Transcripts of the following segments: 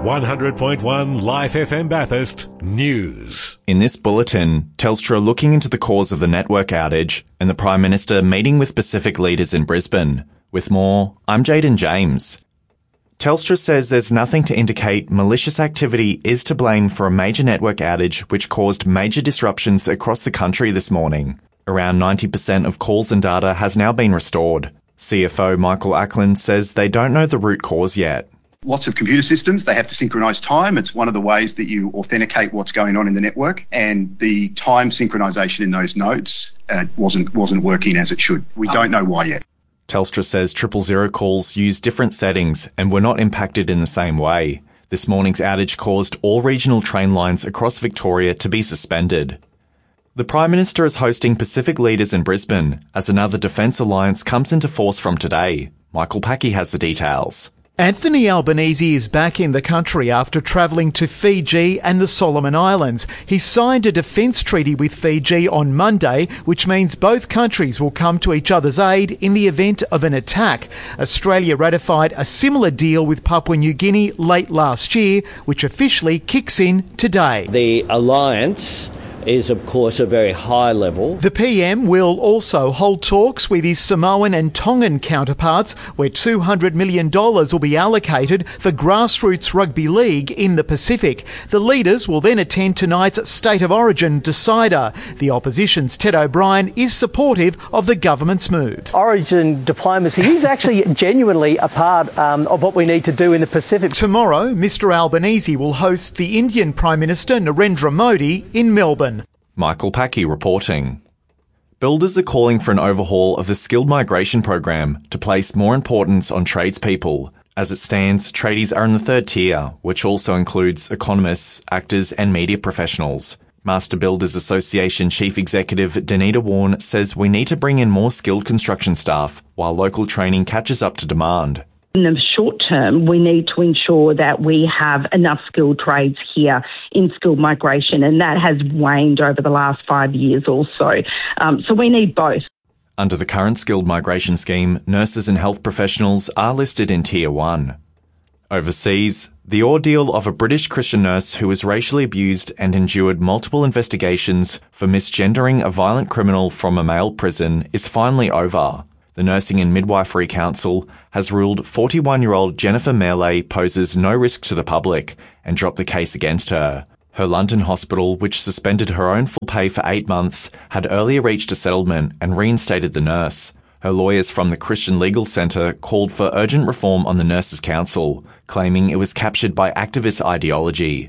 100.1 Life FM Bathurst News. In this bulletin, Telstra looking into the cause of the network outage and the Prime Minister meeting with Pacific leaders in Brisbane. With more, I'm Jaden James. Telstra says there's nothing to indicate malicious activity is to blame for a major network outage which caused major disruptions across the country this morning. Around 90% of calls and data has now been restored. CFO Michael Ackland says they don't know the root cause yet. Lots of computer systems, they have to synchronise time. It's one of the ways that you authenticate what's going on in the network, and the time synchronisation in those nodes wasn't working as it should. We don't know why yet. Telstra says 000 calls use different settings and were not impacted in the same way. This morning's outage caused all regional train lines across Victoria to be suspended. The Prime Minister is hosting Pacific leaders in Brisbane as another defence alliance comes into force from today. Michael Packy has the details. Anthony Albanese is back in the country after travelling to Fiji and the Solomon Islands. He signed a defence treaty with Fiji on Monday, which means both countries will come to each other's aid in the event of an attack. Australia ratified a similar deal with Papua New Guinea late last year, which officially kicks in today. The alliance is, of course, a very high level. The PM will also hold talks with his Samoan and Tongan counterparts, where $200 million will be allocated for grassroots rugby league in the Pacific. The leaders will then attend tonight's State of Origin decider. The opposition's Ted O'Brien is supportive of the government's move. Origin diplomacy is actually genuinely a part of what we need to do in the Pacific. Tomorrow, Mr Albanese will host the Indian Prime Minister Narendra Modi in Melbourne. Michael Packy reporting. Builders are calling for an overhaul of the skilled migration program to place more importance on tradespeople. As it stands, tradies are in the third tier, which also includes economists, actors and media professionals. Master Builders Association Chief Executive Danita Warren says we need to bring in more skilled construction staff while local training catches up to demand. In the short term, we need to ensure that we have enough skilled trades here in skilled migration, and that has waned over the last 5 years or so. So we need both. Under the current skilled migration scheme, nurses and health professionals are listed in Tier 1. Overseas, the ordeal of a British Christian nurse who was racially abused and endured multiple investigations for misgendering a violent criminal from a male prison is finally over. The Nursing and Midwifery Council has ruled 41-year-old Jennifer Merle poses no risk to the public and dropped the case against her. Her London hospital, which suspended her own full pay for 8 months, had earlier reached a settlement and reinstated the nurse. Her lawyers from the Christian Legal Centre called for urgent reform on the Nurses' Council, claiming it was captured by activist ideology.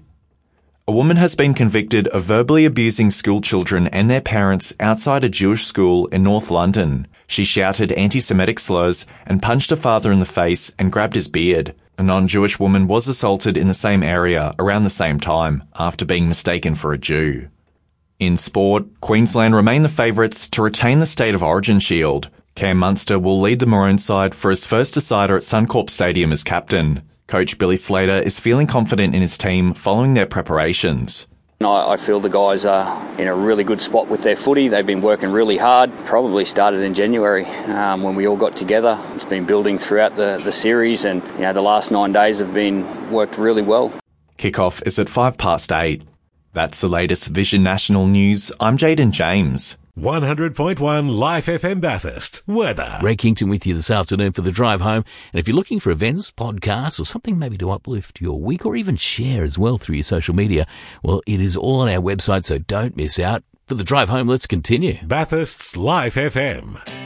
A woman has been convicted of verbally abusing school children and their parents outside a Jewish school in North London. She shouted anti-Semitic slurs and punched her father in the face and grabbed his beard. A non-Jewish woman was assaulted in the same area around the same time after being mistaken for a Jew. In sport, Queensland remain the favourites to retain the State of Origin shield. Cam Munster will lead the Maroon side for his first decider at Suncorp Stadium as captain. Coach Billy Slater is feeling confident in his team following their preparations. I feel the guys are in a really good spot with their footy. They've been working really hard. Probably started in January when we all got together. It's been building throughout the series, and the last 9 days have been worked really well. Kickoff is at 8:05. That's the latest Vision National News. I'm Jaden James. 100.1 Life FM Bathurst. Weather. Ray Kington with you this afternoon for the drive home. And if you're looking for events, podcasts, or something maybe to uplift your week or even share as well through your social media, well, it is all on our website, so don't miss out. For the drive home, let's continue. Bathurst's Life FM.